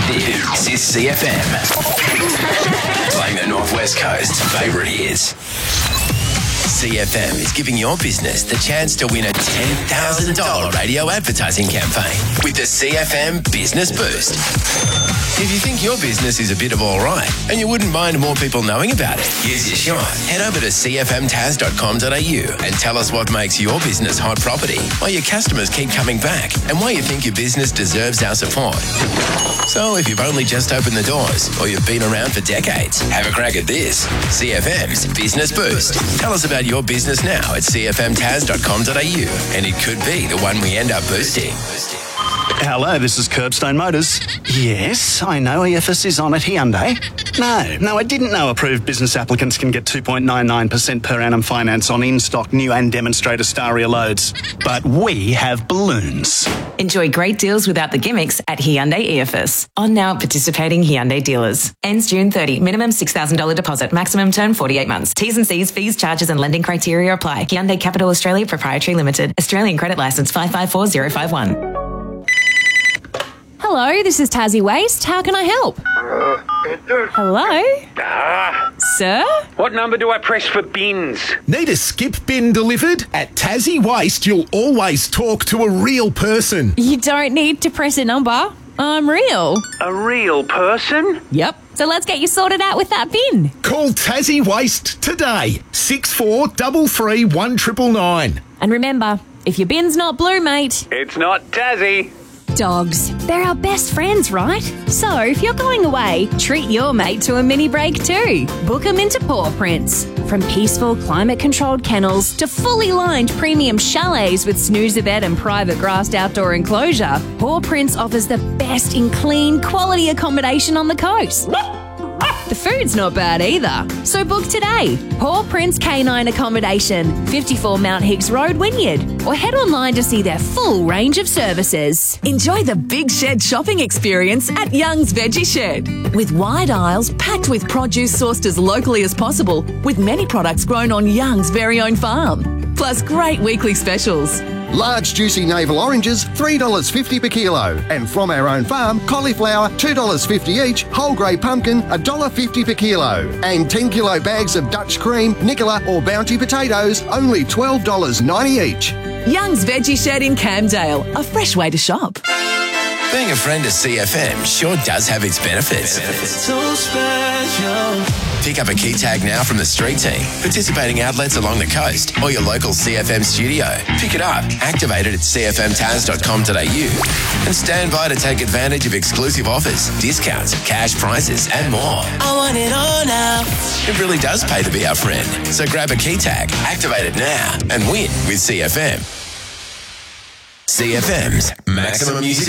This is CFM. Playing the Northwest Coast's favourite hits. CFM is giving your business the chance to win a $10,000 radio advertising campaign with the CFM Business Boost. If you think your business is a bit of all right and you wouldn't mind more people knowing about it, here's your shot. Head over to cfmtaz.com.au and tell us what makes your business hot property, why your customers keep coming back, and why you think your business deserves our support. So if you've only just opened the doors or you've been around for decades, have a crack at this. CFM's Business Boost. Tell us about your business now at cfmtaz.com.au and it could be the one we end up boosting. Hello, this is Curbstone Motors. Yes, I know EFS is on at Hyundai. No, I didn't know approved business applicants can get 2.99% per annum finance on in-stock new and demonstrator Staria loads. But we have balloons. Enjoy great deals without the gimmicks at Hyundai EFS. On now at participating Hyundai dealers. Ends June 30. Minimum $6,000 deposit. Maximum term 48 months. T's and C's, fees, charges and lending criteria apply. Hyundai Capital Australia Proprietary Limited. Australian Credit Licence 554051. Hello, this is Tassie Waste. How can I help? Hello? Sir? What number do I press for bins? Need a skip bin delivered? At Tassie Waste, you'll always talk to a real person. You don't need to press a number. I'm real. A real person? Yep. So let's get you sorted out with that bin. Call Tassie Waste today. 6433 1999. And remember, if your bin's not blue, mate... It's not Tassie. Dogs. They're our best friends, right? So if you're going away, treat your mate to a mini break too. Book them into Paw Prints. From peaceful, climate-controlled kennels to fully lined premium chalets with snoozer bed and private grassed outdoor enclosure, Paw Prints offers the best in clean, quality accommodation on the coast. The food's not bad either. So book today. Paw Prints Canine Accommodation, 54 Mount Higgs Road, Wynyard. Or head online to see their full range of services. Enjoy the Big Shed shopping experience at Young's Veggie Shed. With wide aisles packed with produce sourced as locally as possible, with many products grown on Young's very own farm. Plus great weekly specials. Large juicy navel oranges, $3.50 per kilo. And from our own farm, cauliflower, $2.50 each, whole grey pumpkin, $1.50 per kilo. And 10 kilo bags of Dutch cream, Nicola or Bounty potatoes, only $12.90 each. Young's Veggie Shed in Camdale, a fresh way to shop. Being a friend of CFM sure does have its benefits. So special. Pick up a key tag now from the street team, participating outlets along the coast, or your local CFM studio. Pick it up, activate it at cfmtaz.com.au, and stand by to take advantage of exclusive offers, discounts, cash prizes, and more. I want it all now. It really does pay to be our friend. So grab a key tag, activate it now, and win with CFM. CFM's Maximum Music